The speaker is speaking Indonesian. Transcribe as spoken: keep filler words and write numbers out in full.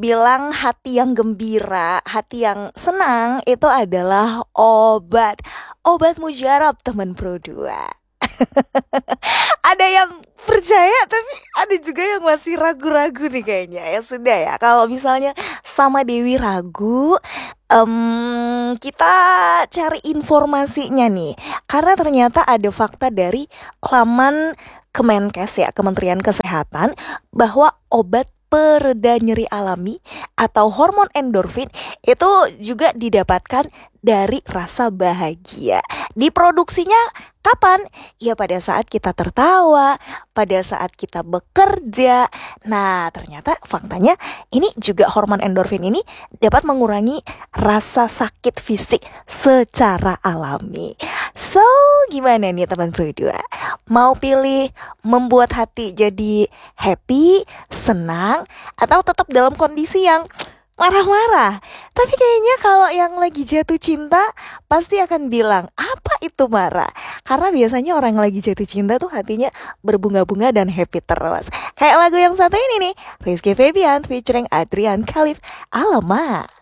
bilang hati yang gembira, hati yang senang itu adalah obat. Obat mujarab teman Pro dua. Ada yang percaya tapi ada juga yang masih ragu-ragu nih kayaknya. Ya sudah ya, kalau misalnya sama Dewi ragu, em, kita cari informasinya nih. Karena ternyata ada fakta dari laman Kemenkes ya, Kementerian Kesehatan, bahwa obat pereda nyeri alami atau hormon endorfin itu juga didapatkan dari rasa bahagia. Diproduksinya kapan? Ya pada saat kita tertawa, pada saat kita bekerja. Nah, ternyata faktanya ini juga hormon endorfin ini dapat mengurangi rasa sakit fisik secara alami. So, gimana nih teman Pro dua? Mau pilih membuat hati jadi happy, senang, atau tetap dalam kondisi yang marah-marah? Tapi kayaknya kalau yang lagi jatuh cinta pasti akan bilang, apa itu marah? Karena biasanya orang yang lagi jatuh cinta tuh hatinya berbunga-bunga dan happy terus. Kayak lagu yang satu ini nih, Rizky Febian featuring Adrian Khalif, Alamak.